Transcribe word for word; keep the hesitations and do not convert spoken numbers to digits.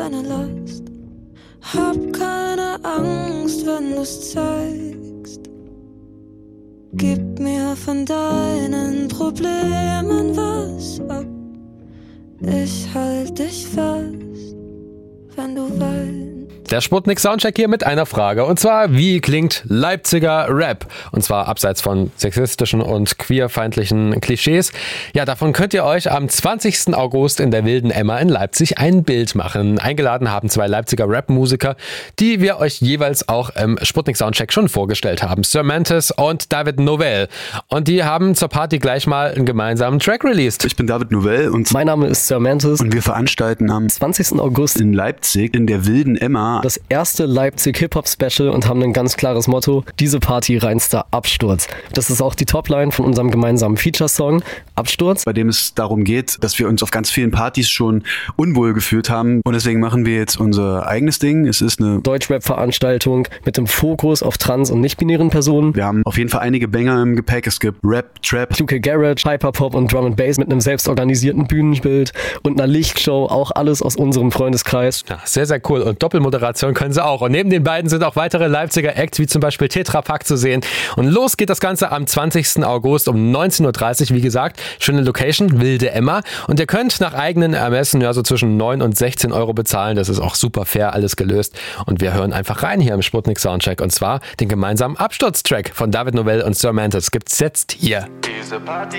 keine Lust. Hab keine Angst, wenn du's zeigst. Gib mir von deinen Problemen was ab. Ich halt dich fest, wenn du weinst. Der Sputnik Soundcheck hier mit einer Frage. Und zwar, wie klingt Leipziger Rap? Und zwar abseits von sexistischen und queerfeindlichen Klischees. Ja, davon könnt ihr euch am zwanzigsten August in der Wilden Emma in Leipzig ein Bild machen. Eingeladen haben zwei Leipziger Rap-Musiker, die wir euch jeweils auch im Sputnik Soundcheck schon vorgestellt haben. Sir Mantis und David Novell. Und die haben zur Party gleich mal einen gemeinsamen Track released. Ich bin David Novell und mein Name ist Sir Mantis. Und wir veranstalten am zwanzigsten August in Leipzig in der Wilden Emma das erste Leipzig Hip-Hop-Special und haben ein ganz klares Motto: diese Party reinster Absturz. Das ist auch die Topline von unserem gemeinsamen Feature-Song Absturz, bei dem es darum geht, dass wir uns auf ganz vielen Partys schon unwohl gefühlt haben und deswegen machen wir jetzt unser eigenes Ding. Es ist eine Deutschrap-Veranstaltung mit dem Fokus auf trans- und nicht-binären Personen. Wir haben auf jeden Fall einige Banger im Gepäck. Es gibt Rap, Trap, U K Garage, Hyperpop und Drum and Bass mit einem selbstorganisierten Bühnenbild und einer Lichtshow, auch alles aus unserem Freundeskreis. Ja, sehr, sehr cool. Und Doppelmoderation können sie auch. Und neben den beiden sind auch weitere Leipziger Acts, wie zum Beispiel Tetra Pak zu sehen. Und los geht das Ganze am zwanzigsten August um neunzehn Uhr dreißig. Wie gesagt, schöne Location, Wilde Emma. Und ihr könnt nach eigenen Ermessen ja so zwischen neun und sechzehn Euro bezahlen. Das ist auch super fair, alles gelöst. Und wir hören einfach rein hier im Sputnik Soundcheck. Und zwar den gemeinsamen Absturztrack von David Novell und Sir Mantis gibt's jetzt hier. Diese Party